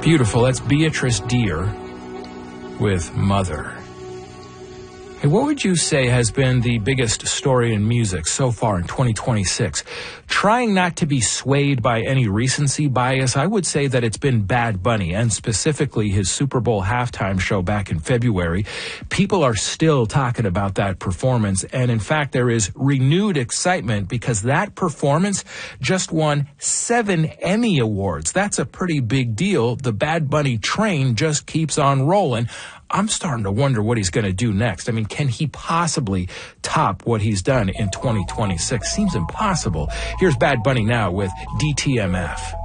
Beautiful. That's Beatrice Deer with Mother. Hey, what would you say has been the biggest story in music so far in 2026? Trying not to be swayed by any recency bias, I would say that it's been Bad Bunny, and specifically his Super Bowl halftime show back in February. People are still talking about that performance, and in fact, there is renewed excitement because that performance just won 7 Emmy Awards. That's a pretty big deal. The Bad Bunny train just keeps on rolling. I'm starting to wonder what he's going to do next. I mean, can he possibly top what he's done in 2026? Seems impossible. Here's Bad Bunny now with DTMF.